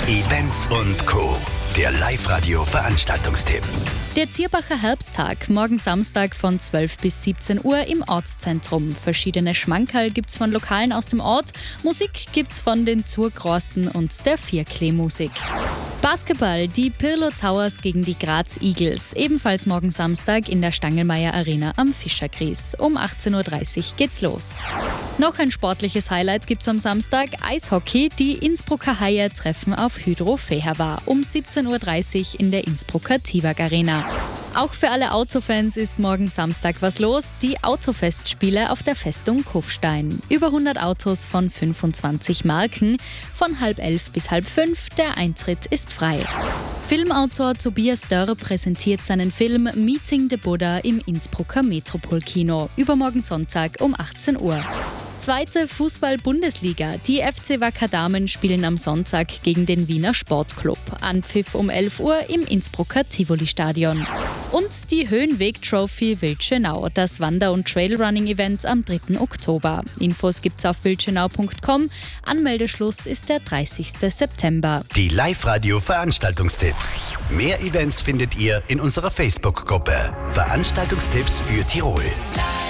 Events und Co. Der Live-Radio-Veranstaltungstipp. Der Zierbacher Herbsttag, morgen Samstag von 12 bis 17 Uhr im Ortszentrum. Verschiedene Schmankerl gibt's von Lokalen aus dem Ort. Musik gibt's von den Zurgrosten und der Vierklee-Musik. Basketball, die Pirlo Towers gegen die Graz Eagles. Ebenfalls morgen Samstag in der Stangelmeier Arena am Fischergries. Um 18.30 Uhr geht's los. Noch ein sportliches Highlight gibt's am Samstag. Eishockey, die Innsbrucker Haie treffen auf Hydro Fehervar. Um 17.30 Uhr in der Innsbrucker Tivag Arena. Auch für alle Autofans ist morgen Samstag was los. Die Autofestspiele auf der Festung Kufstein. Über 100 Autos von 25 Marken. Von 10:30 bis 16:30. Der Eintritt ist frei. Filmautor Tobias Dörr präsentiert seinen Film Meeting the Buddha im Innsbrucker Metropol-Kino. Übermorgen Sonntag um 18 Uhr. Zweite Fußball-Bundesliga. Die FC Wacker Damen spielen am Sonntag gegen den Wiener Sportclub. Anpfiff um 11 Uhr im Innsbrucker Tivoli-Stadion. Und die Höhenweg-Trophy Wildschönau, das Wander- und Trailrunning-Event am 3. Oktober. Infos gibt's auf wildschönau.com. Anmeldeschluss ist der 30. September. Die Live-Radio-Veranstaltungstipps. Mehr Events findet ihr in unserer Facebook-Gruppe. Veranstaltungstipps für Tirol.